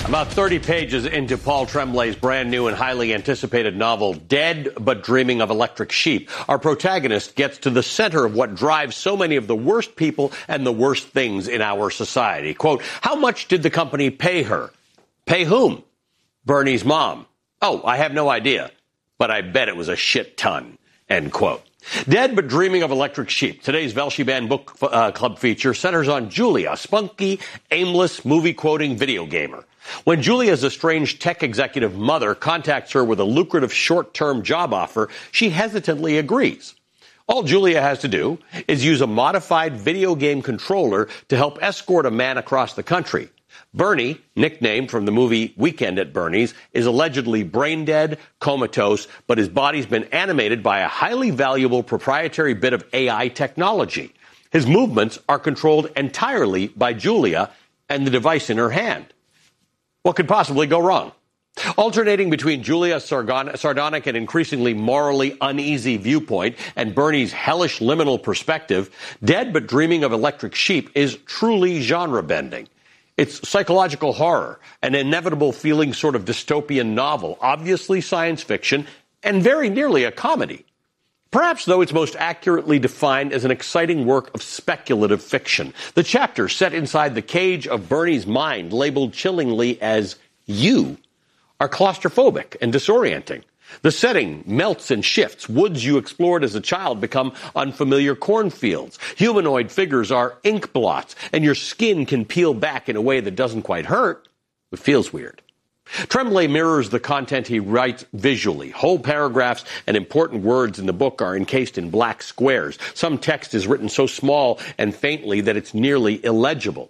About 30 pages into Paul Tremblay's brand new and highly anticipated novel, Dead But Dreaming of Electric Sheep, our protagonist gets to the center of what drives so many of the worst people and the worst things in our society. Quote, how much did the company pay her? Pay whom? Bernie's mom. Oh, I have no idea, but I bet it was a shit ton. End quote. Dead But Dreaming of Electric Sheep, today's Velshi Band Book Club feature, centers on Julia, a spunky, aimless, movie-quoting video gamer. When Julia's estranged tech executive mother contacts her with a lucrative short-term job offer, she hesitantly agrees. All Julia has to do is use a modified video game controller to help escort a man across the country. Bernie, nicknamed from the movie Weekend at Bernie's, is allegedly brain dead, comatose, but his body's been animated by a highly valuable proprietary bit of AI technology. His movements are controlled entirely by Julia and the device in her hand. What could possibly go wrong? Alternating between Julia's sardonic and increasingly morally uneasy viewpoint and Bernie's hellish liminal perspective, Dead But Dreaming of Electric Sheep is truly genre-bending. It's psychological horror, an inevitable feeling sort of dystopian novel, obviously science fiction, and very nearly a comedy. Perhaps, though, it's most accurately defined as an exciting work of speculative fiction. The chapter set inside the cage of Bernie's mind, labeled chillingly as you, are claustrophobic and disorienting. The setting melts and shifts. Woods you explored as a child become unfamiliar cornfields. Humanoid figures are ink blots, and your skin can peel back in a way that doesn't quite hurt, but feels weird. Tremblay mirrors the content he writes visually. Whole paragraphs and important words in the book are encased in black squares. Some text is written so small and faintly that it's nearly illegible.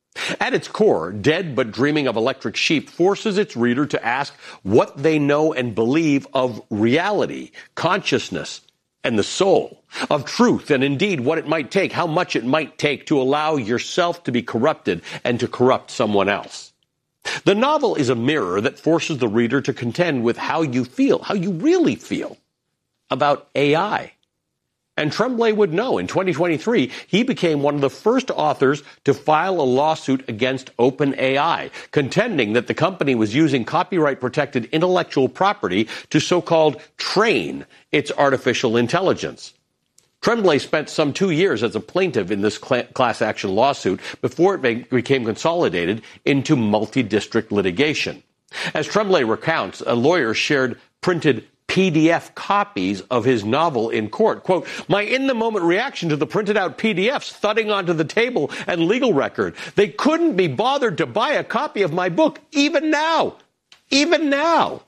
At its core, Dead But Dreaming of Electric Sheep forces its reader to ask what they know and believe of reality, consciousness, and the soul, of truth, and indeed what it might take, how much it might take to allow yourself to be corrupted and to corrupt someone else. The novel is a mirror that forces the reader to contend with how you feel, how you really feel about AI. And Tremblay would know. In 2023, he became one of the first authors to file a lawsuit against OpenAI, contending that the company was using copyright-protected intellectual property to so-called train its artificial intelligence. Tremblay spent some 2 years as a plaintiff in this class action lawsuit before it became consolidated into multi-district litigation. As Tremblay recounts, a lawyer shared printed PDF copies of his novel in court. Quote, my in-the-moment reaction to the printed-out PDFs thudding onto the table and legal record. They couldn't be bothered to buy a copy of my book, even now. Even now.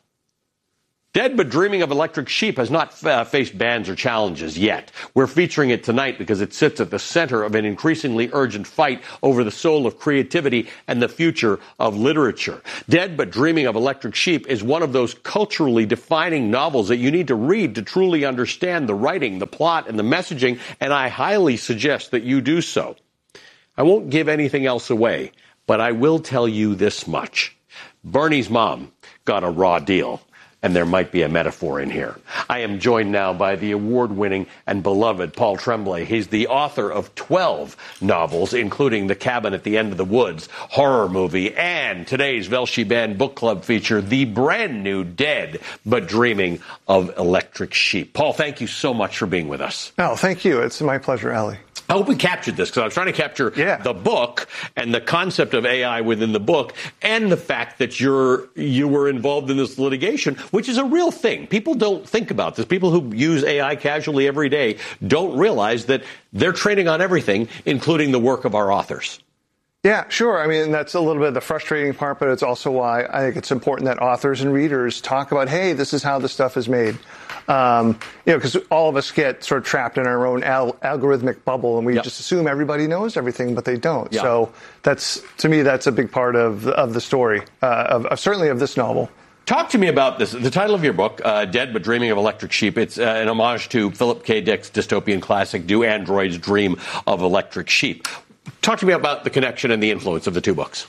Dead But Dreaming of Electric Sheep has not faced bans or challenges yet. We're featuring it tonight because it sits at the center of an increasingly urgent fight over the soul of creativity and the future of literature. Dead But Dreaming of Electric Sheep is one of those culturally defining novels that you need to read to truly understand the writing, the plot, and the messaging, and I highly suggest that you do so. I won't give anything else away, but I will tell you this much. Bernie's mom got a raw deal. And there might be a metaphor in here. I am joined now by the award-winning and beloved Paul Tremblay. He's the author of 12 novels, including The Cabin at the End of the Woods, horror movie, and today's Velshi Band Book Club feature, the brand new Dead But Dreaming of Electric Sheep. Paul, thank you so much for being with us. Oh, thank you. It's my pleasure, Ali. I hope we captured this because I was trying to capture the book and the concept of AI within the book and the fact that you were involved in this litigation, which is a real thing. People don't think about this. People who use AI casually every day don't realize that they're trading on everything, including the work of our authors. Yeah, sure. I mean, that's a little bit of the frustrating part, but it's also why I think it's important that authors and readers talk about, hey, this is how this stuff is made. Because all of us get sort of trapped in our own algorithmic bubble, and we just assume everybody knows everything, but they don't. Yeah. So to me, that's a big part of the story, certainly of this novel. Talk to me about this. The title of your book, Dead But Dreaming of Electric Sheep, it's an homage to Philip K. Dick's dystopian classic, Do Androids Dream of Electric Sheep? Talk to me about the connection and the influence of the two books.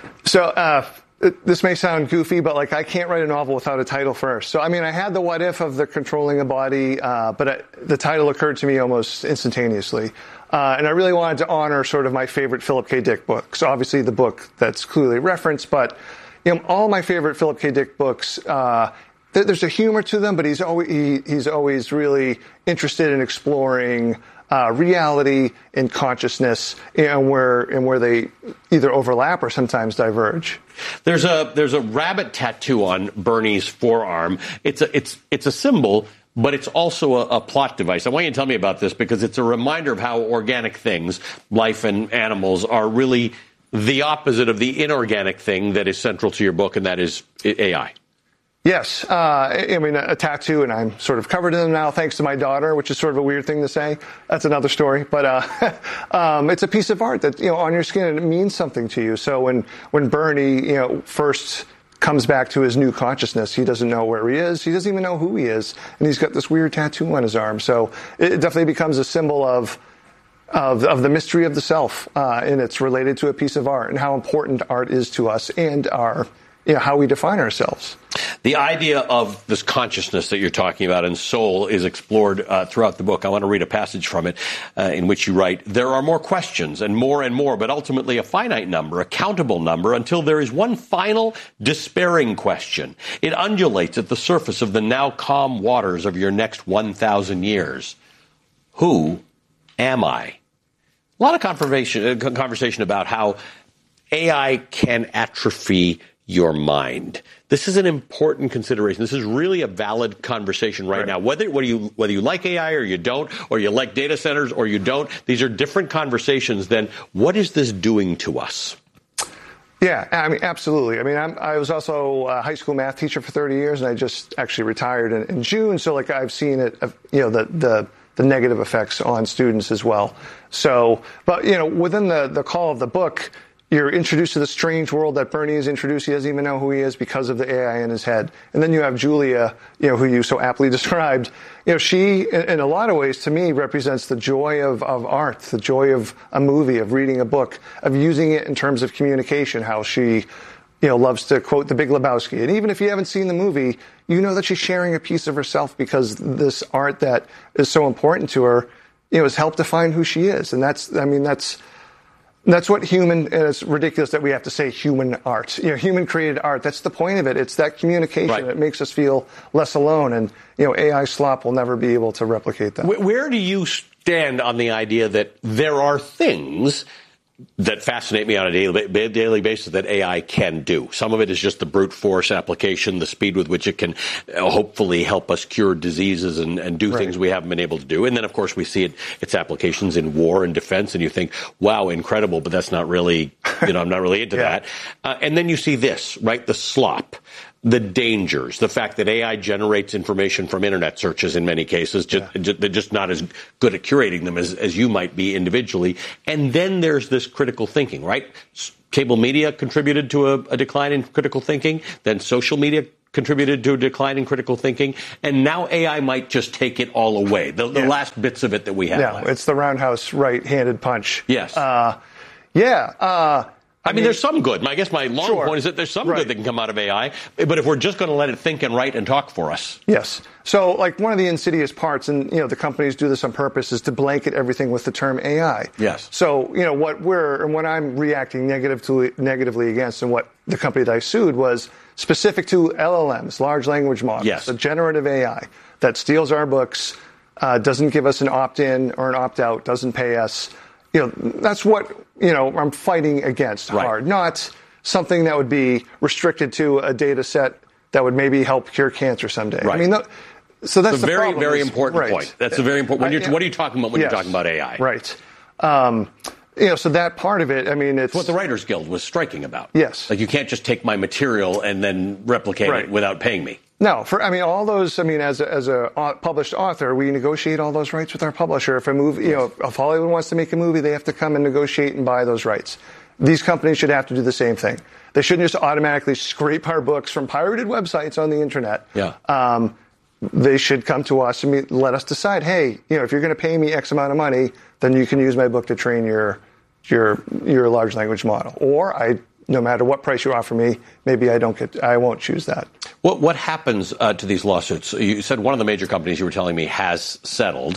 So this may sound goofy, but I can't write a novel without a title first. So, I mean, I had the what if of the controlling a body, but the title occurred to me almost instantaneously. And I really wanted to honor sort of my favorite Philip K. Dick books. Obviously the book that's clearly referenced, but all my favorite Philip K. Dick books, there's a humor to them, but he's always really interested in exploring reality and consciousness, and where they either overlap or sometimes diverge. There's a rabbit tattoo on Bernie's forearm. It's a symbol, but it's also a plot device. I want you to tell me about this because it's a reminder of how organic things, life and animals, are really the opposite of the inorganic thing that is central to your book, and that is AI. Yes. I mean, a tattoo, and I'm sort of covered in them now thanks to my daughter, which is sort of a weird thing to say. That's another story. But it's a piece of art that, on your skin, and it means something to you. So when Bernie, first comes back to his new consciousness, he doesn't know where he is. He doesn't even know who he is. And he's got this weird tattoo on his arm. So it definitely becomes a symbol of the mystery of the self, and it's related to a piece of art and how important art is to us and how we define ourselves. The idea of this consciousness that you're talking about and soul is explored throughout the book. I want to read a passage from it in which you write, "There are more questions and more, but ultimately a finite number, a countable number, until there is one final despairing question. It undulates at the surface of the now calm waters of your next 1,000 years. Who am I?" A lot of conversation about how AI can atrophy your mind. This is an important consideration. This is really a valid conversation right now. Whether you like AI or you don't, or you like data centers or you don't, these are different conversations than what is this doing to us? Yeah, I mean, absolutely. I mean, I was also a high school math teacher for 30 years, and I just actually retired in June. So, I've seen it, the negative effects on students as well. So, but, within the call of the book, you're introduced to the strange world that Bernie is introduced. He doesn't even know who he is because of the AI in his head. And then you have Julia, who you so aptly described. She, in a lot of ways, to me, represents the joy of art, the joy of a movie, of reading a book, of using it in terms of communication, how she, loves to quote The Big Lebowski. And even if you haven't seen the movie, you know that she's sharing a piece of herself because this art that is so important to her, has helped define who she is. And that's what human, and it's ridiculous that we have to say human art, human created art. That's the point of it. It's that communication. Right. It makes us feel less alone. And, AI slop will never be able to replicate that. Where do you stand on the idea that there are things that fascinate me on a daily basis that AI can do? Some of it is just the brute force application, the speed with which it can hopefully help us cure diseases and do things we haven't been able to do. And then, of course, we see its applications in war and defense, and you think, wow, incredible, but that's not really, I'm not really into that. And then you see this, right, the slop. The dangers, the fact that AI generates information from internet searches in many cases, they're just not as good at curating them as you might be individually. And then there's this critical thinking, right? Cable media contributed to a decline in critical thinking. Then social media contributed to a decline in critical thinking. And now AI might just take it all away, the last bits of it that we have left. It's the roundhouse right-handed punch. Yes. I mean, there's some good. I guess my long point is that there's some good that can come out of AI, but if we're just going to let it think and write and talk for us. Yes. So, one of the insidious parts, and, the companies do this on purpose, is to blanket everything with the term AI. Yes. So, what I'm reacting negatively against, and what the company that I sued was specific to LLMs, large language models, the generative AI that steals our books, doesn't give us an opt-in or an opt-out, doesn't pay us. That's what, I'm fighting against hard, not something that would be restricted to a data set that would maybe help cure cancer someday. Right. I mean, so that's a very, very important point. That's a very important. What are you talking about when you're talking about AI? Right. So that part of it, I mean, it's what the Writers Guild was striking about. Yes. You can't just take my material and then replicate it without paying me. No, all those, as a published author, we negotiate all those rights with our publisher. If a movie, if Hollywood wants to make a movie, they have to come and negotiate and buy those rights. These companies should have to do the same thing. They shouldn't just automatically scrape our books from pirated websites on the internet. Yeah. They should come to us and let us decide, hey, if you're going to pay me X amount of money, then you can use my book to train your large language model. Or no matter what price you offer me, maybe I won't choose that. What happens to these lawsuits? You said one of the major companies you were telling me has settled.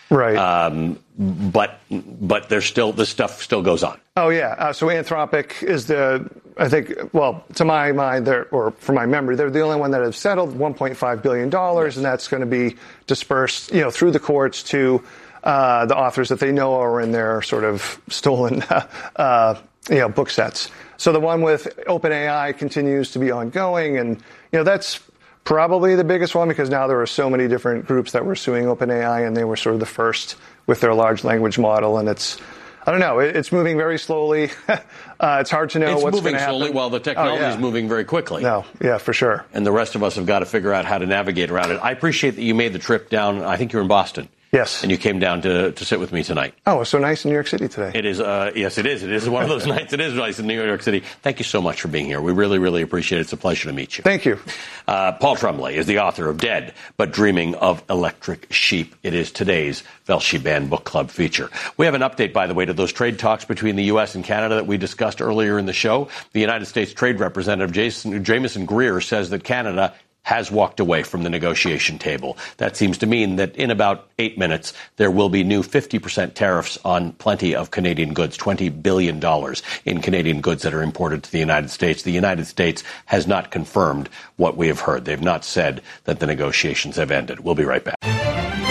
Right. But there's this stuff still goes on. Oh, yeah. So Anthropic is to my mind, or from my memory, they're the only one that have settled $1.5 billion, yes. And that's going to be dispersed, through the courts to the authors that they know are in their sort of stolen, book sets. So the one with OpenAI continues to be ongoing, and that's probably the biggest one because now there are so many different groups that were suing OpenAI, and they were sort of the first with their large language model, and I don't know. It's moving very slowly. It's hard to know what's going to happen. It's moving slowly while the technology is moving very quickly. No, yeah, for sure. And the rest of us have got to figure out how to navigate around it. I appreciate that you made the trip down. I think you're in Boston. Yes. And you came down to sit with me tonight. Oh, it's so nice in New York City today. It is. Yes, it is. It is one of those nights. It is nice in New York City. Thank you so much for being here. We really, really appreciate it. It's a pleasure to meet you. Thank you. Paul Tremblay is the author of Dead, but Dreaming of Electric Sheep. It is today's Velshi Book Club feature. We have an update, by the way, to those trade talks between the U.S. and Canada that we discussed earlier in the show. The United States Trade Representative Jameson Greer says that Canada has walked away from the negotiation table. That seems to mean that in about 8 minutes, there will be new 50% tariffs on plenty of Canadian goods, $20 billion in Canadian goods that are imported to the United States. The United States has not confirmed what we have heard. They've not said that the negotiations have ended. We'll be right back.